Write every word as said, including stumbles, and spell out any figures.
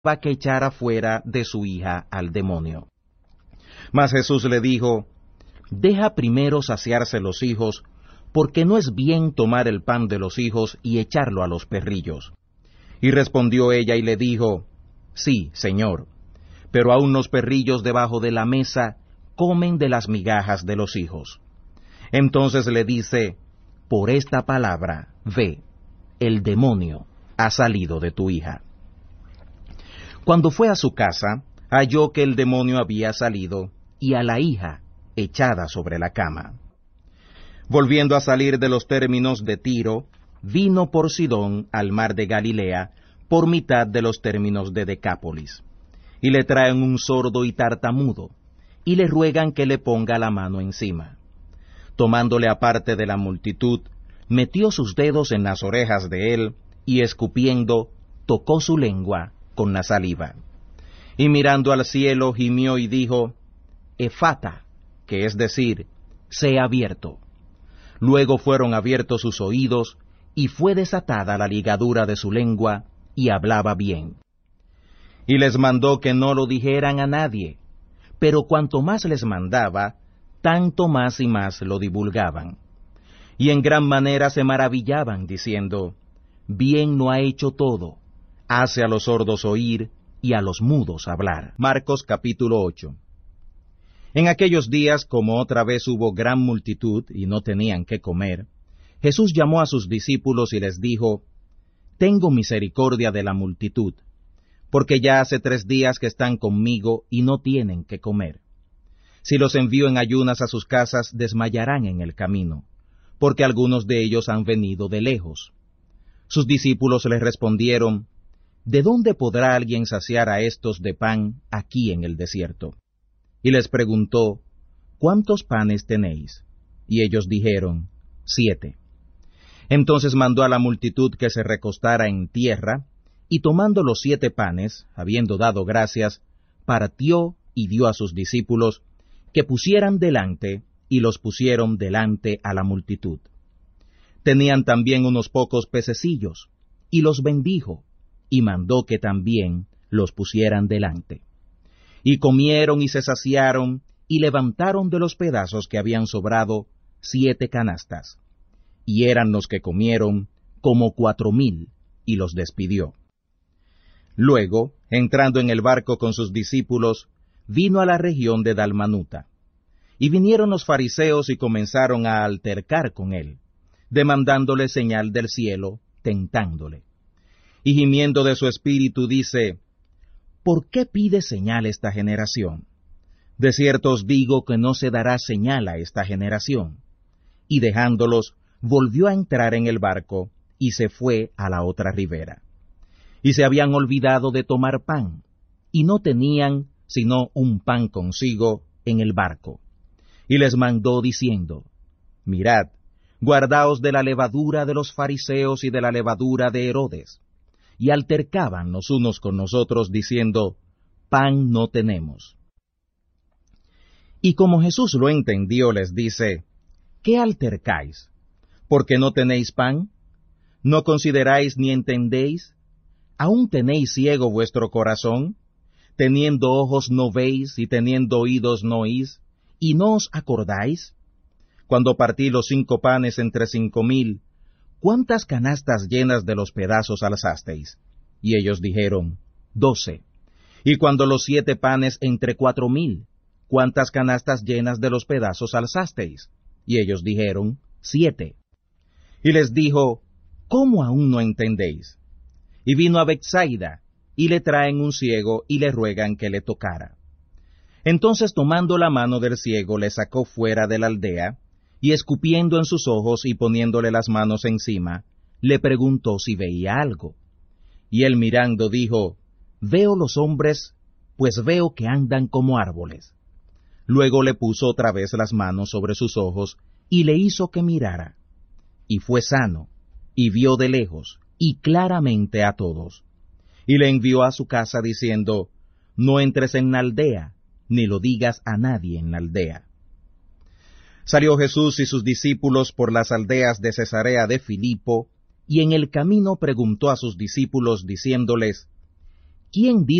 que echara fuera de su hija al demonio. Mas Jesús le dijo, «Deja primero saciarse los hijos, porque no es bien tomar el pan de los hijos y echarlo a los perrillos». Y respondió ella y le dijo, «Sí, Señor, pero aun los perrillos debajo de la mesa comen de las migajas de los hijos». Entonces le dice, «Por esta palabra, ve, el demonio ha salido de tu hija». Cuando fue a su casa, halló que el demonio había salido, y a la hija echada sobre la cama. Volviendo a salir de los términos de Tiro, vino por Sidón al mar de Galilea, por mitad de los términos de Decápolis. Y le traen un sordo y tartamudo, y le ruegan que le ponga la mano encima. Tomándole aparte de la multitud, metió sus dedos en las orejas de él, y escupiendo, tocó su lengua con la saliva. Y mirando al cielo, gimió y dijo, «Efata», que es decir, «sea abierto». Luego fueron abiertos sus oídos, y fue desatada la ligadura de su lengua, y hablaba bien. Y les mandó que no lo dijeran a nadie, pero cuanto más les mandaba, tanto más y más lo divulgaban. Y en gran manera se maravillaban, diciendo, «Bien no ha hecho todo, hace a los sordos oír, y a los mudos hablar». Marcos capítulo ocho. En aquellos días, como otra vez hubo gran multitud, y no tenían qué comer, Jesús llamó a sus discípulos y les dijo, «Tengo misericordia de la multitud, porque ya hace tres días que están conmigo y no tienen qué comer. Si los envío en ayunas a sus casas, desmayarán en el camino, porque algunos de ellos han venido de lejos». Sus discípulos les respondieron, «¿De dónde podrá alguien saciar a estos de pan aquí en el desierto?» Y les preguntó, «¿Cuántos panes tenéis?» Y ellos dijeron, «Siete». Entonces mandó a la multitud que se recostara en tierra, y tomando los siete panes, habiendo dado gracias, partió y dio a sus discípulos que pusieran delante, y los pusieron delante a la multitud. Tenían también unos pocos pececillos, y los bendijo, y mandó que también los pusieran delante. Y comieron y se saciaron, y levantaron de los pedazos que habían sobrado siete canastas. Y eran los que comieron como cuatro mil, y los despidió. Luego, entrando en el barco con sus discípulos, vino a la región de Dalmanuta. Y vinieron los fariseos y comenzaron a altercar con él, demandándole señal del cielo, tentándole. Y gimiendo de su espíritu dice, «¿Por qué pide señal esta generación? De cierto os digo que no se dará señal a esta generación». Y dejándolos, volvió a entrar en el barco, y se fue a la otra ribera. Y se habían olvidado de tomar pan, y no tenían sino un pan consigo en el barco. Y les mandó diciendo, «Mirad, guardaos de la levadura de los fariseos y de la levadura de Herodes». Y altercaban los unos con los otros, diciendo, «Pan no tenemos». Y como Jesús lo entendió, les dice, «¿Qué altercáis? ¿Porque no tenéis pan? ¿No consideráis ni entendéis? ¿Aún tenéis ciego vuestro corazón? Teniendo ojos no veis, y teniendo oídos no oís, ¿y no os acordáis? Cuando partí los cinco panes entre cinco mil, ¿cuántas canastas llenas de los pedazos alzasteis? Y ellos dijeron, doce. Y cuando los siete panes entre cuatro mil, ¿cuántas canastas llenas de los pedazos alzasteis? Y ellos dijeron, siete. Y les dijo, ¿cómo aún no entendéis? Y vino a Betsaida, y le traen un ciego, y le ruegan que le tocara. Entonces tomando la mano del ciego, le sacó fuera de la aldea, y escupiendo en sus ojos y poniéndole las manos encima, le preguntó si veía algo. Y él mirando dijo, Veo los hombres, pues veo que andan como árboles. Luego le puso otra vez las manos sobre sus ojos, y le hizo que mirara. Y fue sano, y vio de lejos, y claramente a todos. Y le envió a su casa diciendo, No entres en la aldea, ni lo digas a nadie en la aldea. Salió Jesús y sus discípulos por las aldeas de Cesarea de Filipo, y en el camino preguntó a sus discípulos, diciéndoles, ¿quién